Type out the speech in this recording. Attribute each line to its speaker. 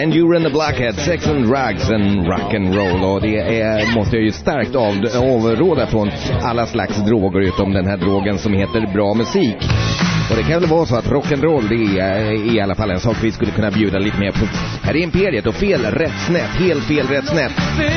Speaker 1: Endure and the Blackhead, Sex and Drugs and Rock'n'Roll. Och det måste jag ju starkt avråda från alla slags droger utom den här drogen som heter bra musik. Och det kan väl vara så att rock'n'roll det är i alla fall en sak vi skulle kunna bjuda lite mer på. Här är Imperiet och fel rätt snett, helt fel rätt snett.